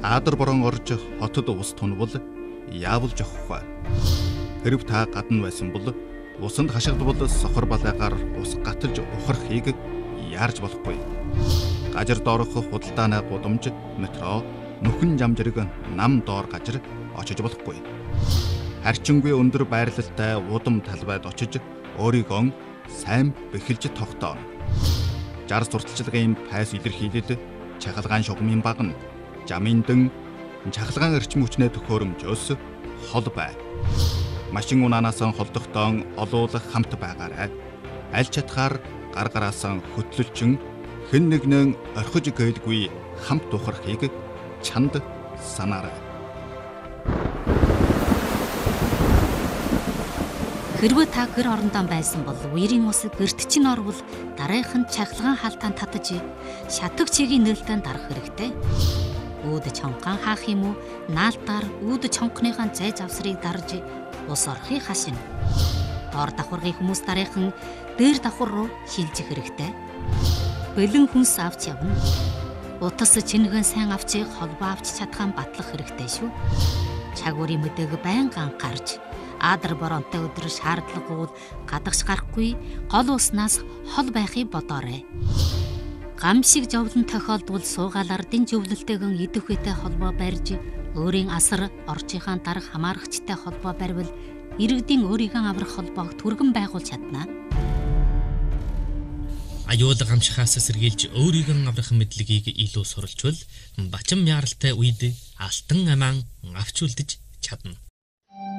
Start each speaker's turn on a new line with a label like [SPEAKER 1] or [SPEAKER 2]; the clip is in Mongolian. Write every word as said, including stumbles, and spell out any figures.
[SPEAKER 1] Аадар борон орж хотод ус тунвал яавал жохох. Хэрв та гадна байсан бол усанд хашгидвал сохор балайгаар ус гаталж ухрахыг яарж болохгүй. Гажир доорох худалдааны гудамж, метро, нүхэн жамжирэг нам доор гажир очиж болохгүй. Харчингүй өндөр байрлалтай удам талбайд очиж өөрийгөө сайн бэхэлж тогтооно. Жар сурталчилгын пайс илэрхийлэлд чахалгаан шугамын багна, жаминдэн чахалгаан эрчим хүчнээ төхөөрөмжөөс хол бай. Машин унаанаас холдохтон олуулах хамт байгаарай. Аль чадхаар гар гараасан хөтлөлчин хэн нэгнэн орхиж гээдгүй хамт ухрахыг чанд санаарай.
[SPEAKER 2] Хэрвээ та гэр орондоо байсан бол үерийн ус гэрт чинь орвол дараахан чахалгаан хаалтаан татаж шатаг чигийн нээлттэй дарах хэрэгтэй. Үүд чонгон хаах юм уу? Наалтаар үүд чонгоныхаа зай завсрыг дарж ус орохыг хашина. Доор давхаргын хүмүүс дараахан дээр давхар руу шилжих хэрэгтэй. Бэлэн хүнс авч явна. Утас чингэн сайн авч холбоо авч чадхаан батлах хэрэгтэй шүү. Чагуурын мэдээг байнга анхаарч аадар боронтой өдөр шаардлагагүй гадагш гарахгүй гол уснаас хол байхыг бодоорой. Гам шиг жовлон тохиолдвол суугаалаар дэн жөвлөлтэйгэн идэх үетэй холбоо барьж өөрийн асар орчийнхаа дарга хамаарагчтай холбоо барьвал иргэдийн өөрийгөө аврах холбоог түргэн байгуулж чадна.
[SPEAKER 3] Аюулга гамшихаас сэргийлж өөрийгөө аврах мэдлэгийг илүү суралцвал бачим яаралтай үед алтан амаан авч үлдэж чадна.